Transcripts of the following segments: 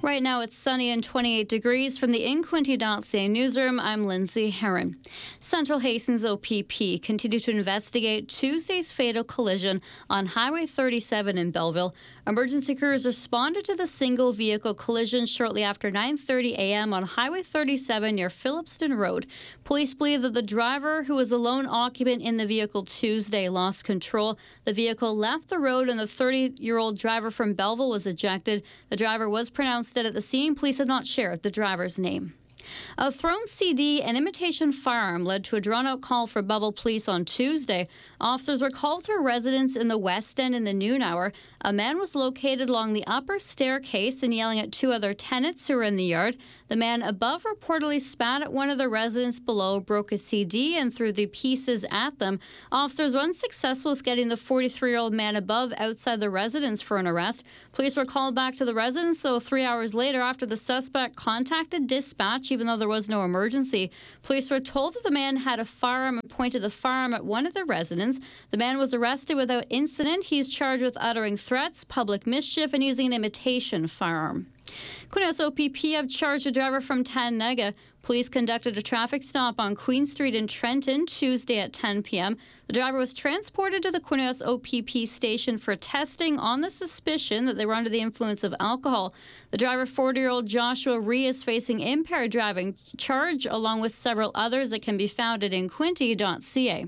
Right now it's sunny and 28 degrees. From the InQuinty.ca newsroom, I'm Lindsay Herron. Central Hastings OPP continue to investigate Tuesday's fatal collision on Highway 37 in Belleville. Emergency crews responded to the single vehicle collision shortly after 9:30 a.m. on Highway 37 near Phillipston Road. Police believe that the driver, who was a lone occupant in the vehicle Tuesday, lost control. The vehicle left the road and the 30-year-old driver from Belleville was ejected. The driver was pronounced dead at the scene. Police have not shared the driver's name. A thrown CD and imitation firearm led to a drawn-out call for Belleville police on Tuesday. Officers were called to a residence in the West End in the noon hour. A man was located along the upper staircase and yelling at two other tenants who were in the yard. The man above reportedly spat at one of the residents below, broke a CD, and threw the pieces at them. Officers were unsuccessful with getting the 43-year-old man above outside the residence for an arrest. Police were called back to the residence, so 3 hours later, after the suspect contacted dispatch, even though there was no emergency. Police were told that the man had a firearm and pointed the firearm at one of the residents. The man was arrested without incident. He's charged with uttering threats, public mischief, and using an imitation firearm. Queen OPP have charged a driver from Tannega. Police conducted a traffic stop on Queen Street in Trenton Tuesday at 10 p.m. The driver was transported to the Queen OPP station for testing on the suspicion that they were under the influence of alcohol. The driver, 40-year-old Joshua Rhee, is facing impaired driving charge along with several others that can be found at InQuinty.ca.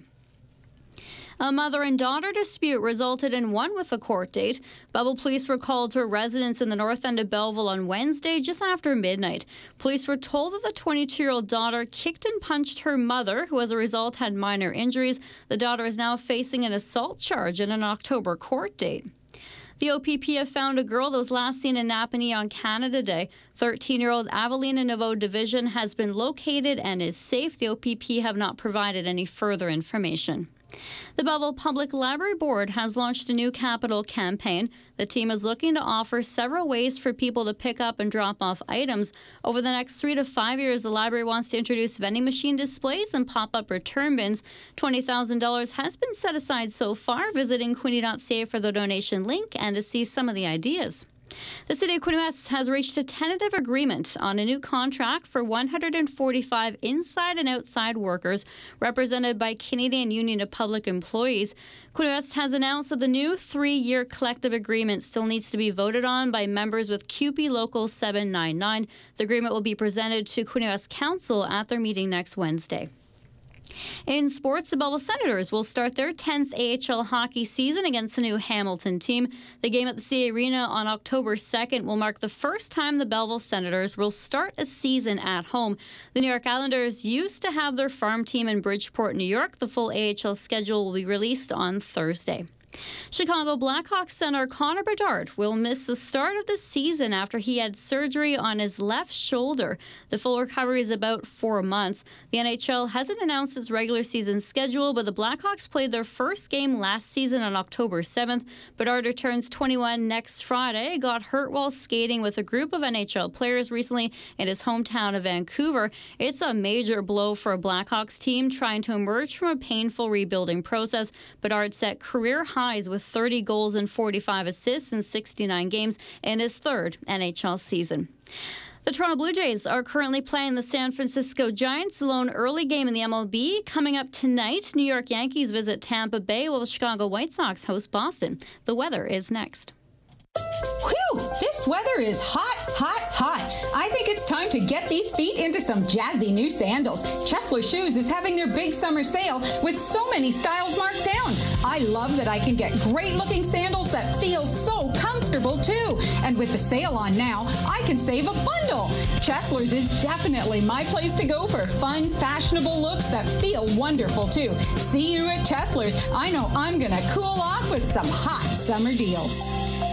A mother and daughter dispute resulted in one with a court date. Belleville police were called to a residence in the north end of Belleville on Wednesday just after midnight. Police were told that the 22-year-old daughter kicked and punched her mother, who as a result had minor injuries. The daughter is now facing an assault charge in an October court date. The OPP have found a girl that was last seen in Napanee on Canada Day. 13-year-old Avelina Nouveau Division has been located and is safe. The OPP have not provided any further information. The Belleville Public Library Board has launched a new capital campaign. The team is looking to offer several ways for people to pick up and drop off items. Over the next 3 to 5 years, the library wants to introduce vending machine displays and pop-up return bins. $20,000 has been set aside so far. Visit InQuinty.ca for the donation link and to see some of the ideas. The City of Quinte West has reached a tentative agreement on a new contract for 145 inside and outside workers represented by Canadian Union of Public Employees. Quinte West has announced that the new 3-year collective agreement still needs to be voted on by members with CUPE Local 799. The agreement will be presented to Quinte West Council at their meeting next Wednesday. In sports, the Belleville Senators will start their 10th AHL hockey season against the new Hamilton team. The game at the CA Arena on October 2nd will mark the first time the Belleville Senators will start a season at home. The New York Islanders used to have their farm team in Bridgeport, New York. The full AHL schedule will be released on Thursday. Chicago Blackhawks center Connor Bedard will miss the start of the season after he had surgery on his left shoulder. The full recovery is about 4 months. The NHL hasn't announced its regular season schedule, but the Blackhawks played their first game last season on October 7th. Bedard turns 21 next Friday, got hurt while skating with a group of NHL players recently in his hometown of Vancouver. It's a major blow for a Blackhawks team trying to emerge from a painful rebuilding process. Bedard set career highs with 30 goals and 45 assists in 69 games in his third NHL season. The Toronto Blue Jays are currently playing the San Francisco Giants, the lone early game in the MLB. Coming up tonight, New York Yankees visit Tampa Bay while the Chicago White Sox host Boston. The weather is next. Whew, this weather is hot, hot, hot. I think it's time to get these feet into some jazzy new sandals. Chesler Shoes is having their big summer sale with so many styles marked down. I love that I can get great looking sandals that feel so comfortable too. And with the sale on now, I can save a bundle. Chesler's is definitely my place to go for fun, fashionable looks that feel wonderful too. See you at Chesler's. I know I'm gonna cool off with some hot summer deals.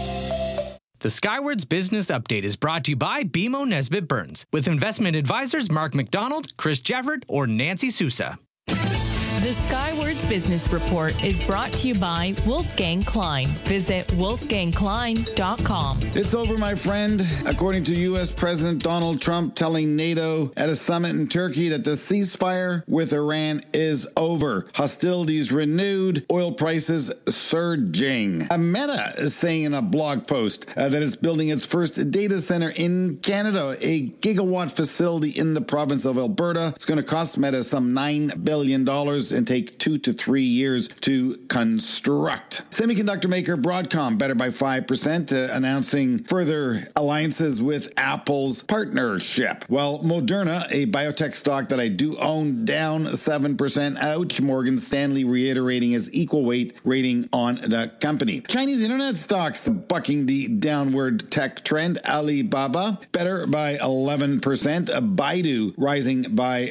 The Skywards Business Update is brought to you by BMO Nesbitt Burns, with investment advisors Mark McDonald, Chris Jeffert, or Nancy Sousa. The Skywards Business Report is brought to you by Wolfgang Klein. Visit wolfgangklein.com. It's over, my friend. According to U.S. President Donald Trump telling NATO at a summit in Turkey that the ceasefire with Iran is over. Hostilities renewed, oil prices surging. Meta is saying in a blog post that it's building its first data center in Canada, a gigawatt facility in the province of Alberta. It's going to cost Meta some $9 billion and take 2 to 3 years to construct. Semiconductor maker Broadcom better by 5%, announcing further alliances with Apple's partnership. Well, Moderna, a biotech stock that I do own, down 7%. Ouch. Morgan Stanley reiterating his equal weight rating on the company. Chinese internet stocks bucking the downward tech trend. Alibaba better by 11%. Baidu rising by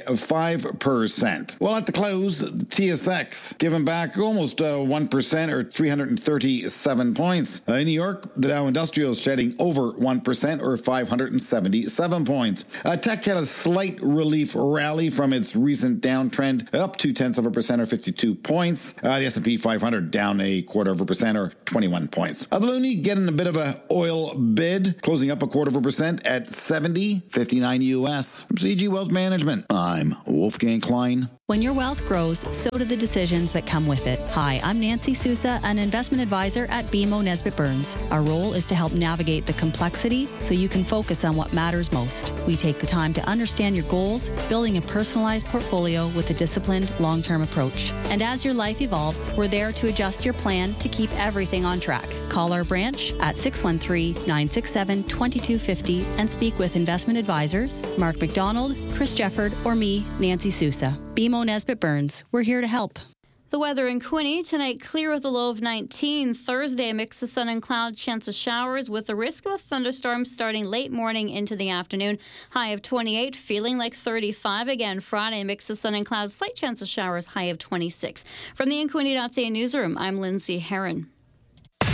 5%. Well, at the close, TSX giving back almost 1% or 337 points. In New York, the Dow Industrial is shedding over 1% or 577 points. Tech had a slight relief rally from its recent downtrend, up 0.2% or 52 points. The S&P 500 down 0.25% or 21 points. The Loonie getting a bit of a oil bid, closing up 0.25% at 70.59 US. From CG Wealth Management, I'm Wolfgang Klein. When your wealth grows, so do the decisions that come with it. Hi, I'm Nancy Sousa, an investment advisor at BMO Nesbitt Burns. Our role is to help navigate the complexity so you can focus on what matters most. We take the time to understand your goals, building a personalized portfolio with a disciplined, long-term approach. And as your life evolves, we're there to adjust your plan to keep everything on track. Call our branch at 613-967-2250 and speak with investment advisors Mark McDonald, Chris Jefford, or me, Nancy Sousa. BMO Nesbitt Burns. We're here to help. The weather in Quinte tonight, clear with a low of 19. Thursday, a mix of sun and cloud, chance of showers with the risk of a thunderstorm starting late morning into the afternoon. High of 28, feeling like 35 again. Friday, a mix of sun and clouds, slight chance of showers, high of 26. From the InQuinte.ca newsroom, I'm Lindsay Herron.